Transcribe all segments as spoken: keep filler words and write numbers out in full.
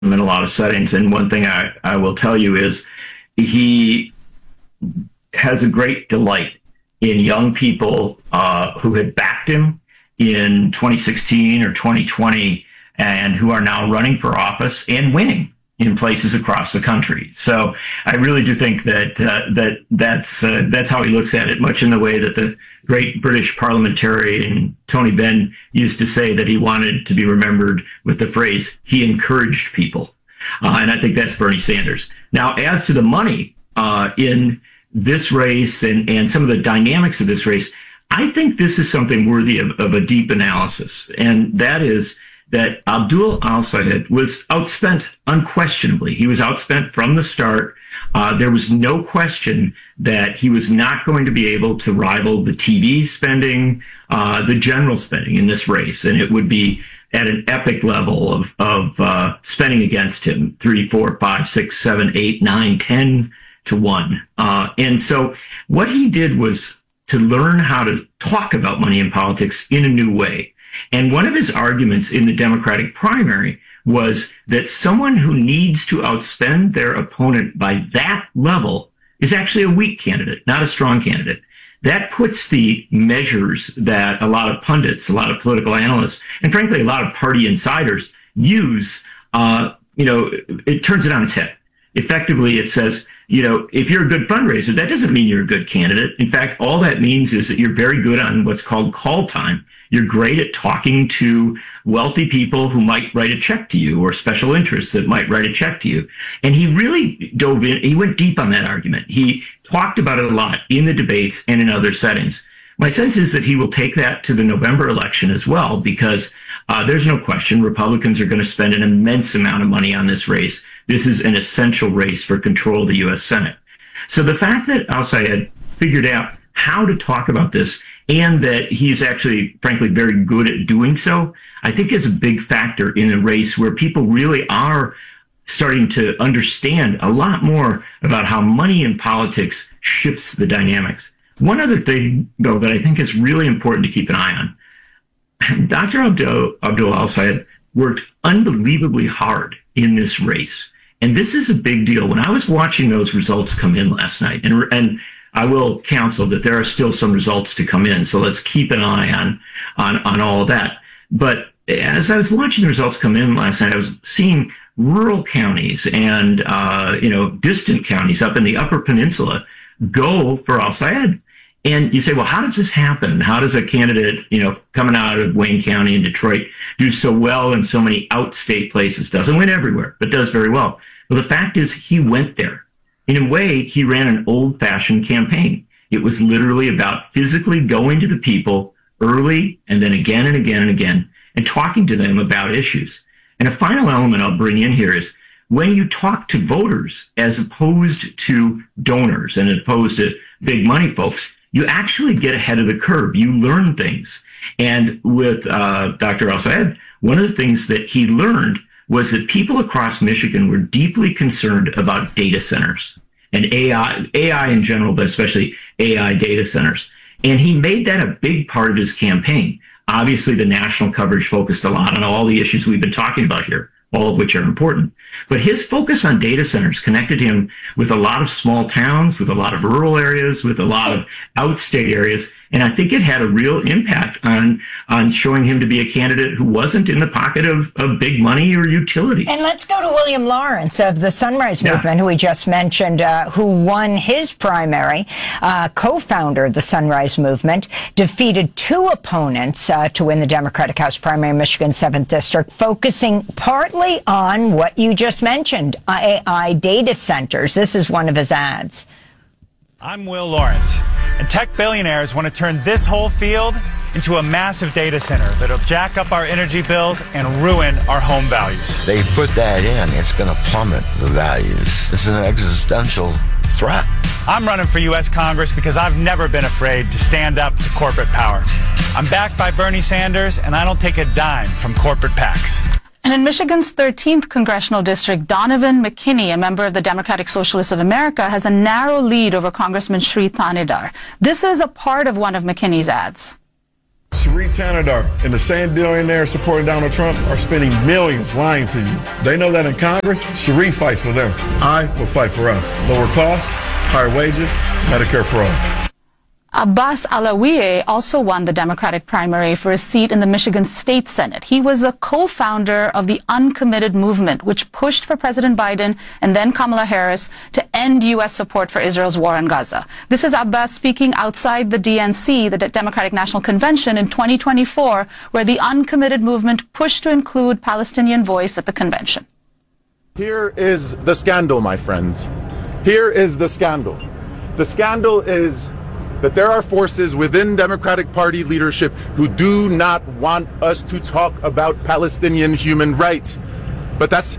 in a lot of settings. And one thing I, I will tell you is he has a great delight in young people uh, who had backed him in twenty sixteen or twenty twenty and who are now running for office and winning in places across the country. So I really do think that uh, that that's uh, that's how he looks at it, much in the way that the great British parliamentarian Tony Benn used to say that he wanted to be remembered with the phrase, he encouraged people. Uh, and I think that's Bernie Sanders. Now, as to the money uh, in this race and, and some of the dynamics of this race, I think this is something worthy of, of a deep analysis. And that is that Abdul al-Sayed was outspent unquestionably. He was outspent from the start. Uh, there was no question that he was not going to be able to rival the T V spending, uh, the general spending in this race. And it would be at an epic level of, of, uh, spending against him, three, four, five, six, seven, eight, nine, ten to one. Uh, and so what he did was to learn how to talk about money in politics in a new way. And one of his arguments in the Democratic primary was that someone who needs to outspend their opponent by that level is actually a weak candidate, not a strong candidate. That puts the measures that a lot of pundits, a lot of political analysts, and frankly, a lot of party insiders use, uh, you know, it turns it on its head. Effectively, it says, you know, if you're a good fundraiser, that doesn't mean you're a good candidate. In fact, all that means is that you're very good on what's called call time. You're great at talking to wealthy people who might write a check to you or special interests that might write a check to you. And he really dove in. He went deep on that argument. He talked about it a lot in the debates and in other settings. My sense is that he will take that to the November election as well, because uh, there's no question Republicans are going to spend an immense amount of money on this race. This is an essential race for control of the U S Senate. So the fact that al-Sayed figured out how to talk about this and that he's actually, frankly, very good at doing so, I think is a big factor in a race where people really are starting to understand a lot more about how money in politics shifts the dynamics. One other thing, though, that I think is really important to keep an eye on, Doctor Abdul, Abdul al-Sayed worked unbelievably hard in this race. And this is a big deal. When I was watching those results come in last night, and, and I will counsel that there are still some results to come in, so let's keep an eye on, on, on all of that. But as I was watching the results come in last night, I was seeing rural counties and, uh, you know, distant counties up in the Upper Peninsula go for al-Sayed. And you say, well, how does this happen? How does a candidate, you know, coming out of Wayne County and Detroit do so well in so many outstate places? Doesn't win everywhere, but does very well. Well, the fact is he went there. In a way, he ran an old-fashioned campaign. It was literally about physically going to the people early and then again and again and again and talking to them about issues. And a final element I'll bring in here is when you talk to voters as opposed to donors and as opposed to big money folks, you actually get ahead of the curve. You learn things. And with uh, Doctor al-Sayed, one of the things that he learned was that people across Michigan were deeply concerned about data centers and A I, A I in general, but especially A I data centers. And he made that a big part of his campaign. Obviously, the national coverage focused a lot on all the issues we've been talking about here, all of which are important. But his focus on data centers connected him with a lot of small towns, with a lot of rural areas, with a lot of outstate areas. And I think it had a real impact on on showing him to be a candidate who wasn't in the pocket of, of big money or utility. And let's go to William Lawrence of the Sunrise yeah. Movement, who we just mentioned, uh, who won his primary, uh, co-founder of the Sunrise Movement, defeated two opponents uh, to win the Democratic House primary in Michigan's seventh District, focusing partly on what you just mentioned, A I data centers. This is one of his ads. I'm Will Lawrence, and tech billionaires want to turn this whole field into a massive data center that'll jack up our energy bills and ruin our home values. They put that in, it's going to plummet the values. It's an existential threat. I'm running for U S Congress because I've never been afraid to stand up to corporate power. I'm backed by Bernie Sanders, and I don't take a dime from corporate PACs. And in Michigan's thirteenth congressional district, Donovan McKinney, a member of the Democratic Socialists of America, has a narrow lead over Congressman Sri Thanedar. This is a part of one of McKinney's ads. Cherie Tanadar and the same billionaires supporting Donald Trump are spending millions lying to you. They know that in Congress, Cherie fights for them. I will fight for us. Lower costs, higher wages, Medicare for all. Abbas Alawieh also won the Democratic primary for a seat in the Michigan State Senate. He was a co-founder of the Uncommitted Movement, which pushed for President Biden and then Kamala Harris to end U S support for Israel's war on Gaza. This is Abbas speaking outside the D N C, the Democratic National Convention, in twenty twenty-four, where the Uncommitted Movement pushed to include Palestinian voice at the convention. Here is the scandal, my friends. Here is the scandal. The scandal is that there are forces within Democratic Party leadership who do not want us to talk about Palestinian human rights. But that's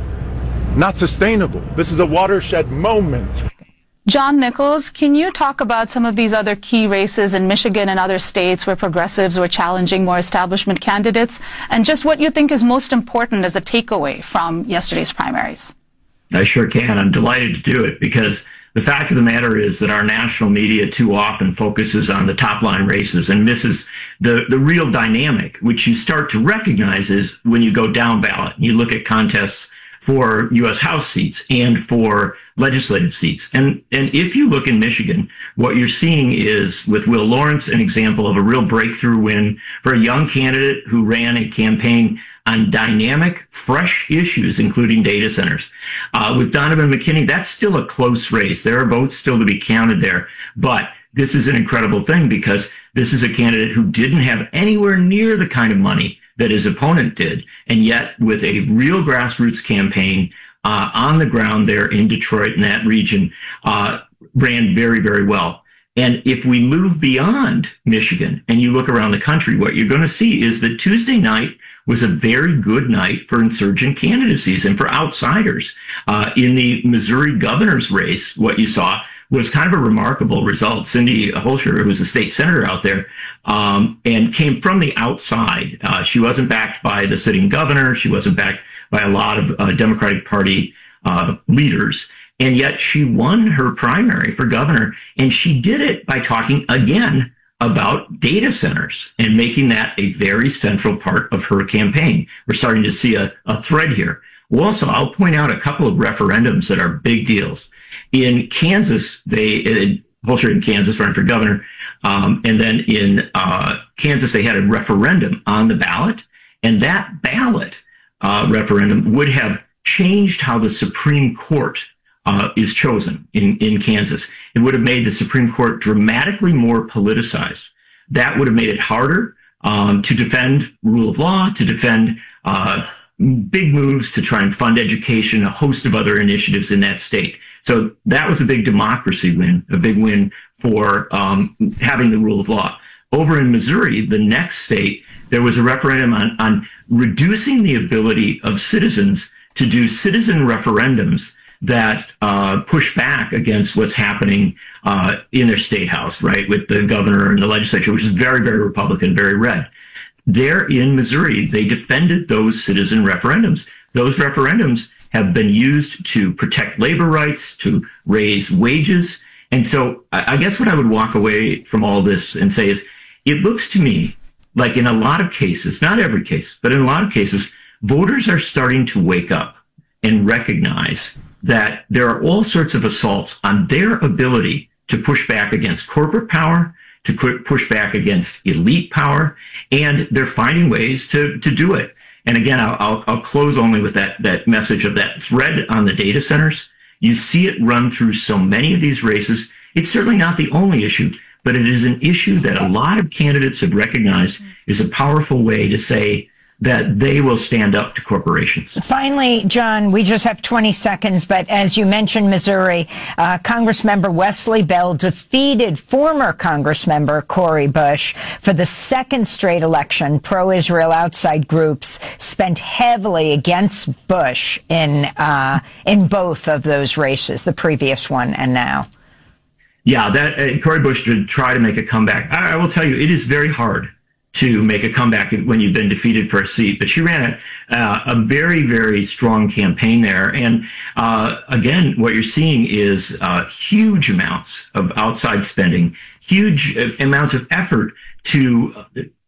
not sustainable. This is a watershed moment. John Nichols, can you talk about some of these other key races in Michigan and other states where progressives were challenging more establishment candidates, and just what you think is most important as a takeaway from yesterday's primaries? I sure can. I'm delighted to do it because the fact of the matter is that our national media too often focuses on the top line races and misses the, the real dynamic, which you start to recognize is when you go down ballot and you look at contests for U S House seats and for legislative seats. And, and if you look in Michigan, what you're seeing is with Will Lawrence, an example of a real breakthrough win for a young candidate who ran a campaign on dynamic, fresh issues, including data centers. Uh, with Donovan McKinney, that's still a close race. There are votes still to be counted there. But this is an incredible thing because this is a candidate who didn't have anywhere near the kind of money that his opponent did. And yet, with a real grassroots campaign uh, on the ground there in Detroit and that region, uh, ran very, very well. And if we move beyond Michigan and you look around the country, what you're going to see is that Tuesday night was a very good night for insurgent candidacies and for outsiders. Uh, in the Missouri governor's race, what you saw was kind of a remarkable result. Cindy Holscher, who's a state senator out there, um, and came from the outside. Uh, she wasn't backed by the sitting governor. She wasn't backed by a lot of uh, Democratic Party uh, leaders. And yet she won her primary for governor. And she did it by talking again about data centers and making that a very central part of her campaign. We're starting to see a, a thread here. Well, also, I'll point out a couple of referendums that are big deals. In Kansas, they, uh, Holscher in Kansas ran for governor. Um, and then in uh, Kansas, they had a referendum on the ballot. And that ballot uh, referendum would have changed how the Supreme Court Uh, is chosen in, in Kansas. It would have made the Supreme Court dramatically more politicized. That would have made it harder um, to defend rule of law, to defend uh, big moves to try and fund education, a host of other initiatives in that state. So that was a big democracy win, a big win for um, having the rule of law. Over in Missouri, the next state, there was a referendum on, on reducing the ability of citizens to do citizen referendums that uh, push back against what's happening uh, in their state house, right, with the governor and the legislature, which is very, very Republican, very red. There in Missouri, they defended those citizen referendums. Those referendums have been used to protect labor rights, to raise wages. And so I guess what I would walk away from all this and say is, it looks to me like in a lot of cases, not every case, but in a lot of cases, voters are starting to wake up and recognize that there are all sorts of assaults on their ability to push back against corporate power, to push back against elite power, and they're finding ways to, to do it. And again, I'll, I'll, I'll close only with that, that message of that thread on the data centers. You see it run through so many of these races. It's certainly not the only issue, but it is an issue that a lot of candidates have recognized is a powerful way to say that they will stand up to corporations. Finally, John, we just have twenty seconds, but as you mentioned, Missouri, uh, Congressmember Wesley Bell defeated former Congressmember Cori Bush for the second straight election. Pro-Israel outside groups spent heavily against Bush in uh, in both of those races, the previous one and now. Yeah, that uh, Cori Bush did try to make a comeback. I, I will tell you, it is very hard to make a comeback when you've been defeated for a seat. But she ran a, uh, a very, very strong campaign there. And uh, again, what you're seeing is uh, huge amounts of outside spending, huge amounts of effort to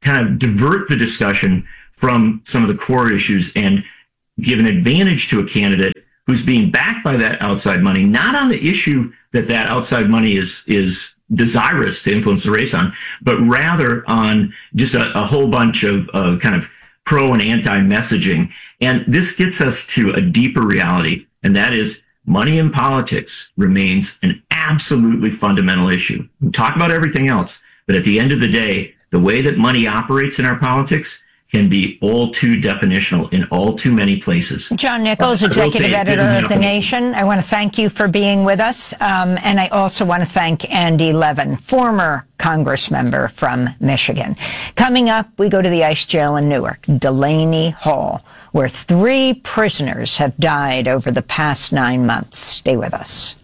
kind of divert the discussion from some of the core issues and give an advantage to a candidate who's being backed by that outside money, not on the issue that that outside money is is desirous to influence the race on, but rather on just a, a whole bunch of uh, kind of pro and anti messaging. And this gets us to a deeper reality, and that is money in politics remains an absolutely fundamental issue. We talk about everything else, but at the end of the day, the way that money operates in our politics can be all too definitional in all too many places. John Nichols, I will executive say it editor didn't of The happen. Nation, I want to thank you for being with us. Um, and I also want to thank Andy Levin, former Congress member from Michigan. Coming up, we go to the ICE jail in Newark, Delaney Hall, where three prisoners have died over the past nine months. Stay with us.